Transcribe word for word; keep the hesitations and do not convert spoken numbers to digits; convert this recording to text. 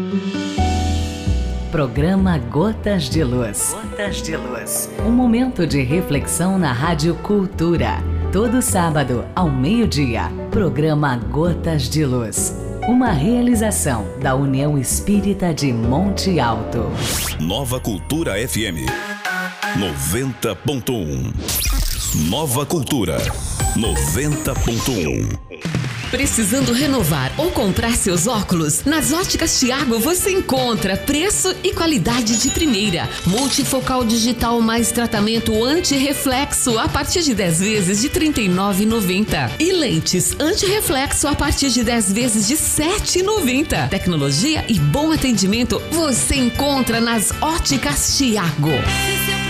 Programa Gotas de Luz. Gotas de Luz. Um momento de reflexão na Rádio Cultura. Todo sábado, ao meio-dia. Programa Gotas de Luz. Uma realização da União Espírita de Monte Alto. Nova Cultura F M noventa ponto um. Nova Cultura noventa ponto um. Precisando renovar ou comprar seus óculos? Nas Óticas Thiago você encontra preço e qualidade de primeira. Multifocal digital mais tratamento anti-reflexo a partir de dez vezes de trinta e nove reais e noventa centavos. E lentes anti-reflexo a partir de dez vezes de sete reais e noventa centavos. Tecnologia e bom atendimento você encontra nas Óticas Thiago.